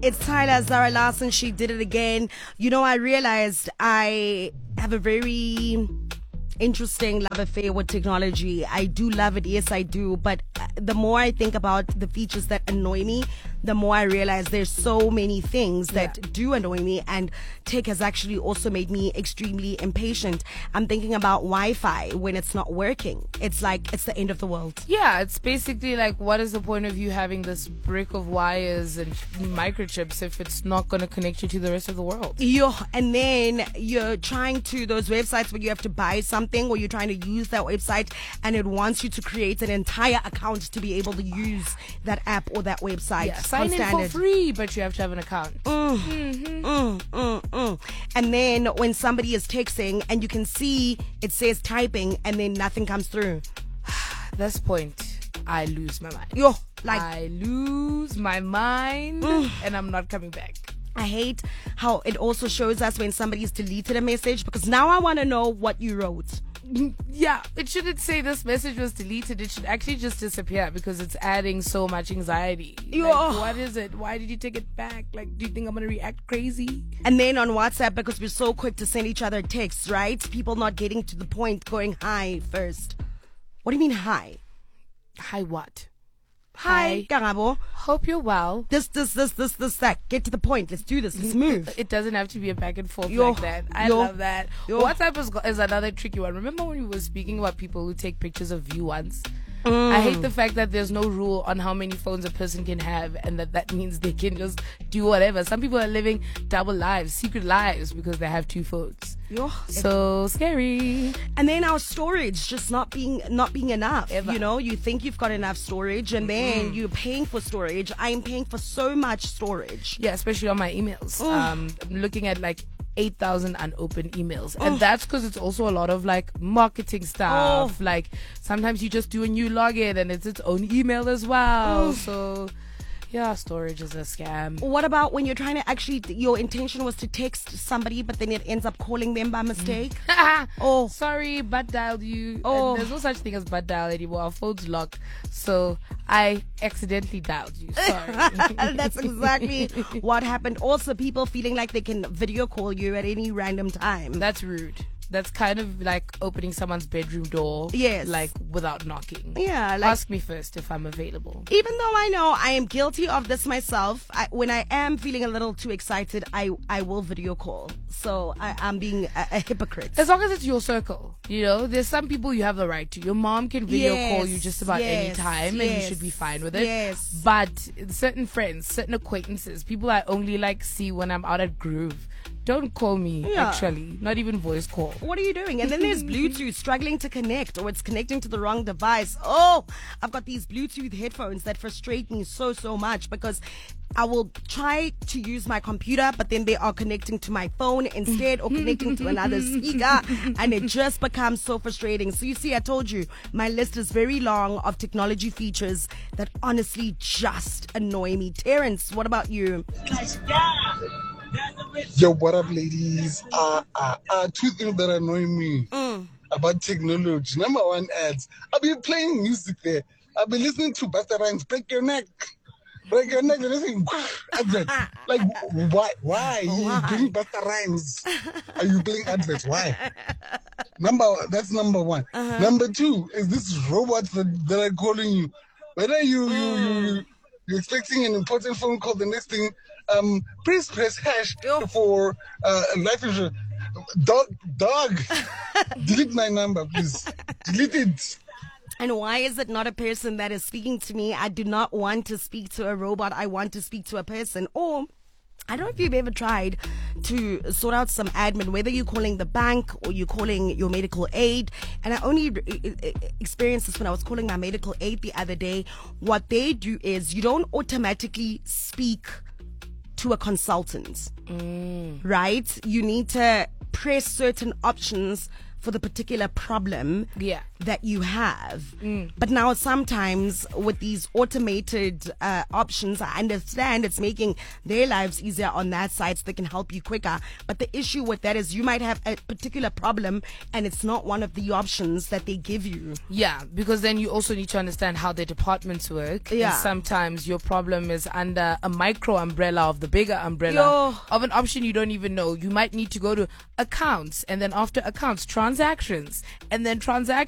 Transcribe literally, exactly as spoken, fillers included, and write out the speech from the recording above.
It's Tyler, Zara Larson. She did it again. You know, I realized I have a very interesting love affair with technology. I do love it. Yes, I do. But the more I think about the features that annoy me, the more I realize there's so many things that Yeah. do annoy me, and tech has actually also made me extremely impatient. I'm thinking about Wi-Fi when it's not working. It's like it's the end of the world. Yeah, it's basically like, what is the point of you having this brick of wires and microchips if it's not going to connect you to the rest of the world? Yo, and then you're trying to those websites where you have to buy something, or you're trying to use that website and it wants you to create an entire account to be able to use that app or that website. Yeah, sign in for Standard. free, but you have to have an account. Mm, mm, mm, mm. And then when somebody is texting and you can see it says typing and then nothing comes through. At this point, I lose my mind. Yo, like I lose my mind and I'm not coming back. I hate how it also shows us when somebody's deleted a message, because now I want to know what you wrote. Yeah, it shouldn't say this message was deleted. It should actually just disappear, because it's adding so much anxiety. Yeah. Like, what is it? Why did you take it back? Like, do you think I'm going to react crazy? And then on WhatsApp, because we're so quick to send each other texts, right? People not getting to the point, going hi first. What do you mean hi? Hi, what? Hi, Karabo. Hope you're well. This, this, this, this, this, that. Get to the point. Let's do this. Let's move. It doesn't have to be a back and forth Yo, like that. I yo, love that. yo. WhatsApp is, is another tricky one. Remember when we were speaking about people who take pictures of you once? I hate the fact that there's no rule on how many phones a person can have, and that that means they can just do whatever. Some people are living double lives, secret lives, because they have two phones. Yo. So scary. And then our storage just not being not being enough. Ever. You know, you think you've got enough storage, and then you're paying for storage. I am paying for so much storage. Yeah, especially on my emails. Um, I'm looking at like eight thousand unopened emails. And that's because it's also a lot of like marketing stuff. Oh. Like sometimes you just do a new login and it's its own email as well. So yeah, storage is a scam. What about when you're trying to actually, your intention was to text somebody, but then it ends up calling them by mistake? Oh. Sorry, butt dialed you. Oh. And there's no such thing as butt dial anymore. Our phone's locked. So I accidentally dialed you. Sorry. That's exactly what happened. Also, people feeling like they can video call you at any random time. That's rude. That's kind of like opening someone's bedroom door. Yes. Like without knocking. Yeah, like, Ask me first if I'm available. even though I know I am guilty of this myself, I, when I am feeling a little too excited, I, I will video call. So I, I'm being a, a hypocrite. As long as it's your circle, you know, there's some people you have the right to. Your mom can video Yes, call you just about any yes, time, and you yes, should be fine with it. yes. But certain friends, certain acquaintances, people I only like see when I'm out at Groove, don't call me, Yeah. actually. Not even voice call. What are you doing? And then there's Bluetooth struggling to connect, or it's connecting to the wrong device. Oh, I've got these Bluetooth headphones that frustrate me so, so much, because I will try to use my computer, but then they are connecting to my phone instead, or connecting to another speaker, and it just becomes so frustrating. So you see, I told you, my list is very long of technology features that honestly just annoy me. Terrence, what about you? Yo, what up, ladies? Uh, uh, uh, two things that annoy me about technology. Number one, ads. I've been playing music there. I've been listening to Busta Rhymes, Break Your Neck. Break Your Neck, and listening, advert. Like, why? Why? You're doing Busta Rhymes. Are you playing adverts? Why? Number, that's number one. Number two is this robots that, that are calling you. Whether you, you, you, you, you're expecting an important phone call, the next thing, um, please press hash Yo. for uh, life insurance. Dog, dog, delete my number, please. Delete it. And why is it not a person that is speaking to me? I do not want to speak to a robot. I want to speak to a person. Or, I don't know if you've ever tried to sort out some admin, whether you're calling the bank or you're calling your medical aid. And I only re- experienced this when I was calling my medical aid the other day. What they do is you don't automatically speak to a consultant, right? You need to press certain options for the particular problem Yeah. that you have. But now sometimes with these automated uh, options, I understand it's making their lives easier on that side so they can help you quicker. But the issue with that is you might have a particular problem and it's not one of the options that they give you. Yeah, because then you also need to understand how the departments work. Yeah. And sometimes your problem is under a micro umbrella of the bigger umbrella Yo. of an option you don't even know. You might need to go to accounts, and then after accounts, transactions, and then transactions.